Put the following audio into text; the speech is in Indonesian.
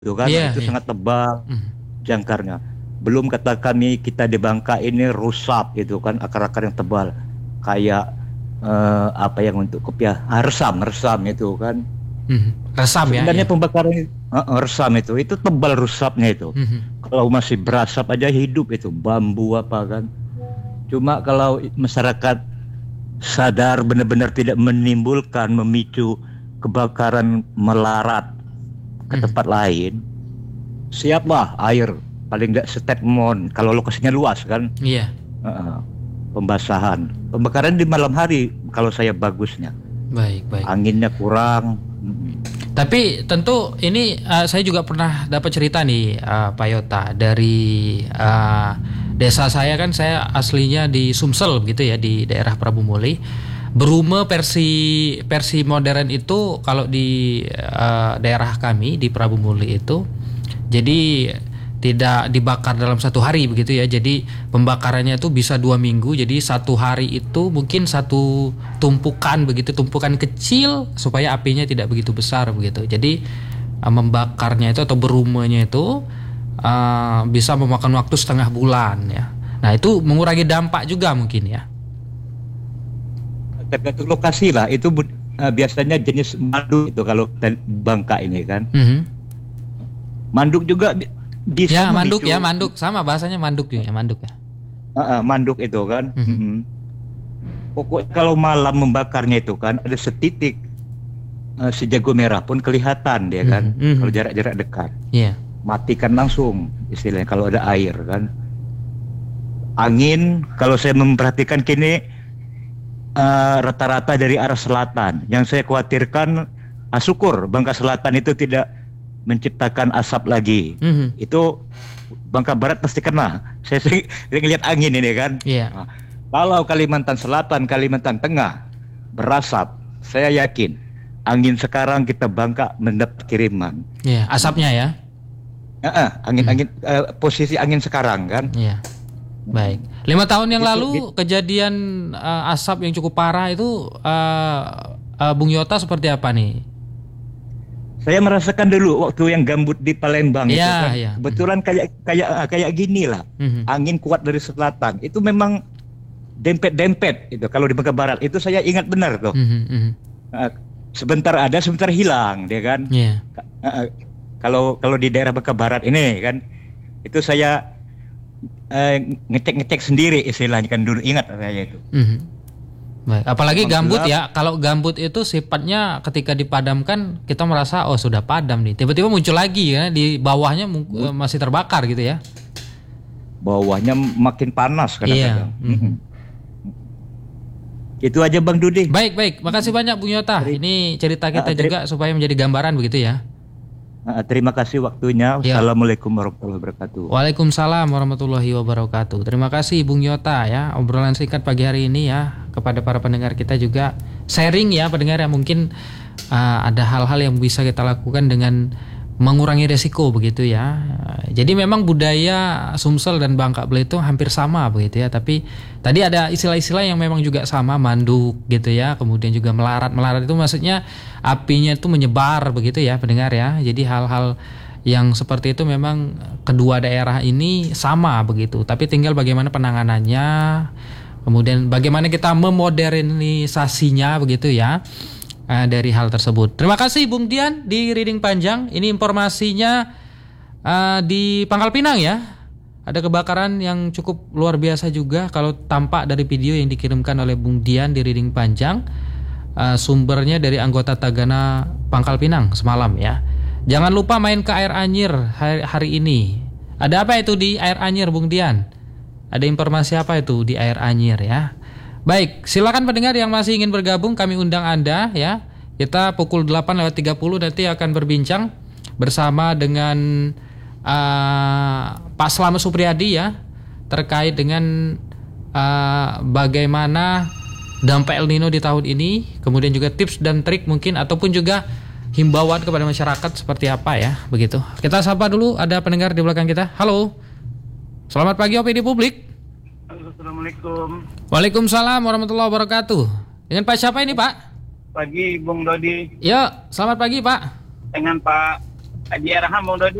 itu kan, Iya, itu iya. sangat tebal jangkarnya. Belum kata kami kita di Bangka ini rusap itu kan, akar-akar yang tebal kayak apa yang untuk kopiah, resam itu kan. Resam ya, Sebenarnya ya. pembakaran resam itu tebal rusapnya itu. Kalau masih berasap aja hidup itu bambu apa kan. Cuma kalau masyarakat sadar benar-benar tidak menimbulkan memicu kebakaran melarat ke tempat lain, siaplah air paling tidak statement kalau lokasinya luas kan. Iya. Pembasahan, pembakaran di malam hari kalau saya bagusnya. Baik, baik. Anginnya kurang. Tapi tentu ini saya juga pernah dapat cerita nih, Pak Yota, dari desa saya. Kan saya aslinya di Sumsel gitu ya, di daerah Prabu Muli. Berume versi modern itu kalau di daerah kami di Prabu Muli itu, jadi tidak dibakar dalam satu hari begitu ya. Jadi pembakarannya itu bisa 2 minggu. Jadi satu hari itu mungkin satu tumpukan begitu, tumpukan kecil supaya apinya tidak begitu besar begitu. Jadi membakarnya itu atau berumenya itu bisa memakan waktu setengah bulan ya. Nah itu mengurangi dampak juga mungkin ya. Tergantung lokasi lah. Itu biasanya jenis manduk itu kalau Bangka ini kan. Manduk juga bisa ya, manduk memicu. ya, manduk sama bahasanya manduk ya, manduk ya. Manduk itu kan. Pokoknya kalau malam membakarnya itu kan ada setitik si jago merah pun kelihatan dia kan. Kalau jarak-jarak dekat. Iya. Matikan langsung istilahnya kalau ada air kan. Angin kalau saya memperhatikan kini rata-rata dari arah selatan. Yang saya khawatirkan syukur Bangka Selatan itu tidak menciptakan asap lagi. Itu Bangka Barat pasti kena. Saya sering lihat angin ini kan. Iya. Kalau Kalimantan Selatan, Kalimantan Tengah berasap, saya yakin angin sekarang kita Bangka mendapat kiriman. Iya, asapnya ya. Angin posisi angin sekarang kan. Iya. Baik. 5 tahun yang lalu kejadian asap yang cukup parah itu Bung Yota seperti apa nih? Saya merasakan dulu waktu yang gambut di Palembang itu kan. Iya. Kebetulan kayak gini lah. Angin kuat dari selatan. Itu memang dempet itu. Kalau di Bangka Barat itu saya ingat benar tuh. Sebentar ada, sebentar hilang, dia kan. Iya. Kalau di daerah Bangka Barat ini kan, itu saya ngecek sendiri istilahnya kan dulu, ingat saya itu. Baik. Apalagi gambut ya. Kalau gambut itu sifatnya ketika dipadamkan kita merasa oh sudah padam nih. Tiba-tiba muncul lagi ya, di bawahnya masih terbakar gitu ya. Bawahnya makin panas kadang-kadang. Iya. Itu aja Bang Dudi. Baik. Makasih banyak Bung Yota. Ini cerita kita juga supaya menjadi gambaran begitu ya. Terima kasih waktunya. Assalamualaikum warahmatullahi wabarakatuh. Waalaikumsalam warahmatullahi wabarakatuh. Terima kasih Bung Yota ya, obrolan singkat pagi hari ini ya. Kepada para pendengar kita juga sharing ya pendengar, yang mungkin ada hal-hal yang bisa kita lakukan dengan mengurangi resiko begitu ya. Jadi memang budaya Sumsel dan Bangka Belitung hampir sama begitu ya. Tapi tadi ada istilah-istilah yang memang juga sama, manduk gitu ya. Kemudian juga melarat itu maksudnya apinya itu menyebar begitu ya pendengar ya. Jadi hal-hal yang seperti itu memang kedua daerah ini sama begitu. Tapi tinggal bagaimana penanganannya, kemudian bagaimana kita memodernisasinya begitu ya. Dari hal tersebut. Terima kasih Bung Dian di Reading Panjang. Ini informasinya di Pangkal Pinang ya. Ada kebakaran yang cukup luar biasa juga kalau tampak dari video yang dikirimkan oleh Bung Dian di Reading Panjang. Sumbernya dari anggota Tagana Pangkal Pinang semalam ya. Jangan lupa main ke Air Anyir hari ini. Ada apa itu di Air Anyir Bung Dian? Ada informasi apa itu di Air Anyir ya? Baik, silakan pendengar yang masih ingin bergabung, kami undang Anda ya. Kita pukul 8:30 nanti akan berbincang bersama dengan Pak Slamet Supriyadi ya, terkait dengan bagaimana dampak El Nino di tahun ini, kemudian juga tips dan trik mungkin, ataupun juga himbauan kepada masyarakat seperti apa ya, begitu. Kita sapa dulu, ada pendengar di belakang kita. Halo, selamat pagi Opini Publik. Assalamualaikum. Waalaikumsalam warahmatullahi wabarakatuh. Dengan Pak siapa ini Pak? Pagi Bung Dodi. Ya, selamat pagi Pak. Dengan Pak Haji Arham, Bang Dodi.